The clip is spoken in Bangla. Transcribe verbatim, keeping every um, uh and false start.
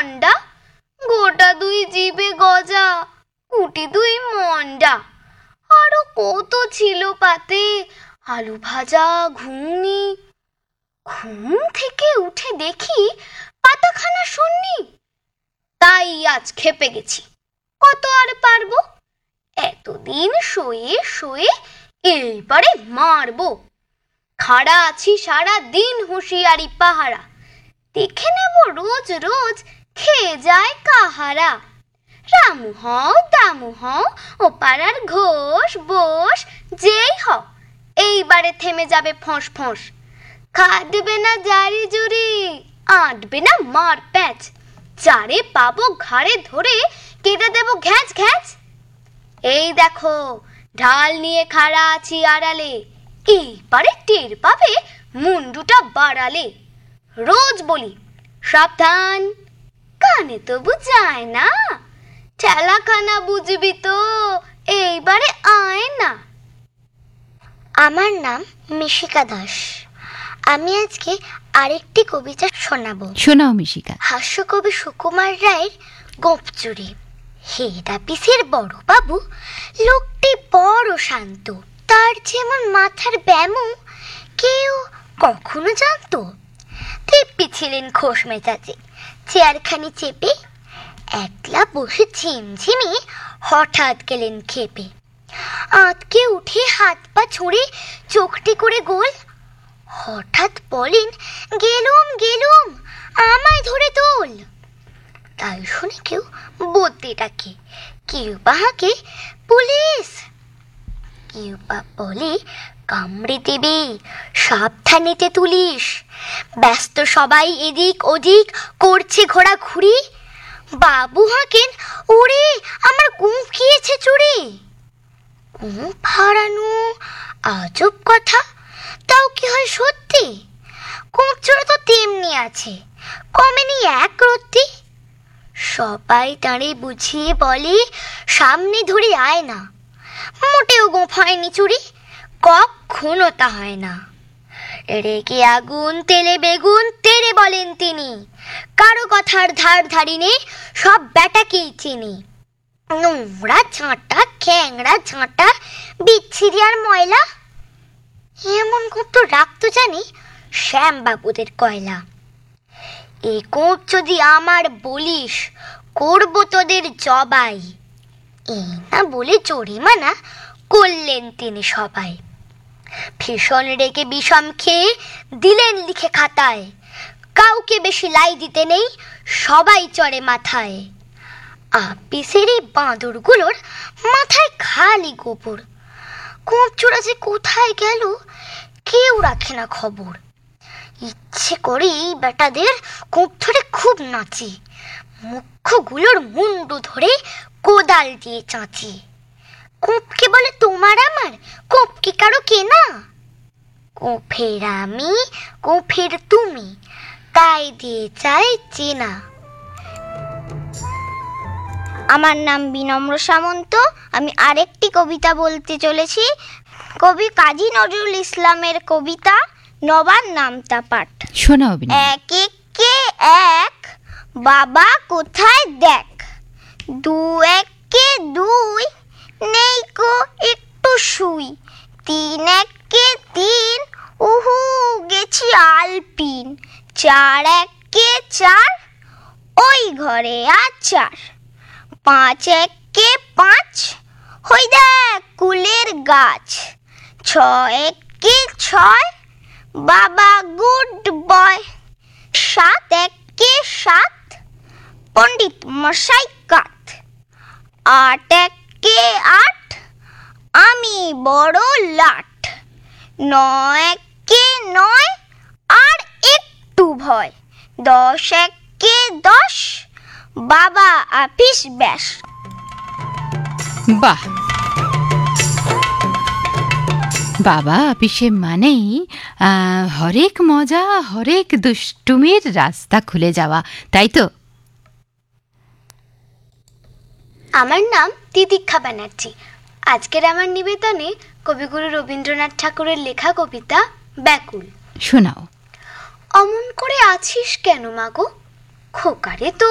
গন্ডা, গোটা দুই জিভে গজা, কুটি দুই মন্ডা। আরো কত ছিল পাতে, আলু ভাজা, ঘুগনি। ঘুম থেকে উঠে দেখি পাতাখানা শূন্যি। তাই আজ খেপে গেছি, কত আর পারবো। এতদিন শোয়ে শোয়ে এইবারে মারবো। খাড়া আছি সারা দিন হুঁশিয়ারি পাহারা, দেখে নেব রোজ রোজ খেয়ে যায় কাহারা। রামু হও দামু হও ও পাড়ার ঘোষ বোস যেই হও, এইবারে থেমে যাবে ফোঁস ফোঁস। খাটবে না জারি জুরি, আঁটবে না মার প্যাঁচ, যারে পাবো ঘাড়ে ধরে কেটে দেব ঘ্যাঁচ ঘ্যাঁচ। এই দেখো ঢাল নিয়ে খাড়া আছি আড়ালে, এইবারে টের পাবে মুন্ডুটা বাড়ালে। রোজ বলি সাবধান, কানে তবু যায় না, ঠেলাখানা বুঝবি তো, এইবারে আয় না। আমার নাম মিশিকা দাস। আমি আজকে আরেকটি কবিতা শোনাবো। শোনাও মিশিকা। হাস্যকবি সুকুমার রায়ের গোপচুরি। হেরা পিসের বড় বাবু লোকটি বড় শান্ত, তার যেমন মাথার ব্যামো কেউ কখনো জানতো। দিব্যি ছিলেন খোশ মেজাজে, চেয়ারখানি চেপে একলা বসে ঝিমঝিমিয়ে হঠাৎ গেলেন খেপে। আঁতকে উঠে হাত পা ছুঁড়ে চোখটি করে গোল, হঠাৎ বলেন গেলুম গেলুম আমায় ধরে তোল। তাই শুনে কেউ বলতে ডাকে, কেউ বা হাঁকে পুলিশ, কেউ বা বলে কামড়ে দেবে সাবধানেতে তুলিস। ব্যস্ত সবাই এদিক ওদিক করছে ঘোরাঘুরি, বাবু হাঁকেন ওরে আমার গুঁফ খেয়েছে চুরি। গুঁফ হারানো আজব কথা, তাও কি হয় সত্যি? কুঁচড়ো তো তেমনি আছে, কমেনি এক রত্তি। সবাই তাঁরে বুঝিয়ে বলে সামনে ধরে আয় না, মোটেও গোঁফ হয়নি চুরি, কখনো তা হয় না। রেগে আগুন তেলে বেগুন তেরে বলেন তিনি, কারো কথার ধার ধারিনে সব ব্যাটাকেই চিনি। নোংরা ঝাঁটা খ্যাংরা ঝাঁটা বিচ্ছিরি আর ময়লা, এমন গোঁপ তো রাখতো জানি শ্যামবাবুদের কয়লা। এ গোঁপ যদি আমার বলিস করব তোদের জবাই, এই না বলে জরিমানা করলেন তিনি সবাই। ভীষণ রেগে বিষম খেয়ে দিলেন লিখে খাতায়, কাউকে বেশি লাই দিতে নেই সবাই চড়ে মাথায়। আপিসের এই বাঁদরগুলোর মাথায় খালি গোবর, কোঁপচোরা যে কোথায় গেল কেউ রাখে না খবর। ইচ্ছে করে এই বেটাদের কোঁপ ধরে খুব নাচি, মুখ্যগুলোর মুন্ডু ধরে কোদাল দিয়ে চাঁচি। কোঁপকে বলে তোমার আমার, কোঁপ কি কারো কেনা? কোঁফের আমি কোঁফের তুমি, তাই দিয়ে চাই চেনা। আমার নাম বিনম্র সামন্ত। আমি আরেকটি কবিতা বলতে চলেছি, কবি কাজী নজরুল ইসলামের কবিতা নবার নামতা পাঠ। শোনাও বিনা। এক একে এক বাবা কোথায় দেখ, দু একে দুই নেই কো একটু শুই, তিন একে তিন উহু গেছি আলপিন, চার একে চার ওই ঘরে আচার, পাঁচ একে পাঁচ হই দেখ কুলের গাছ, ছয় একে ছয় বাবা গুড বয়, সাত একে সাত পণ্ডিত মশাই কাত, আট একে আট আমি বড় লাট, নয় একে নয় আর একটু ভয়, দশ একে দশ বাবা আপিস ব্যাস। বাহ, বাবা আপিসে মানেই হরেক মজা হরেক দুষ্টুমির রাস্তা খুলে যাওয়া, তাই তো? আমার নাম তিতিক্ষা ব্যানার্জি। আজকের আমার নিবেদনে কবিগুরু রবীন্দ্রনাথ ঠাকুরের লেখা কবিতা ব্যাকুল। শোনাও। অমন করে আছিস কেন মাগো, খোকারে তো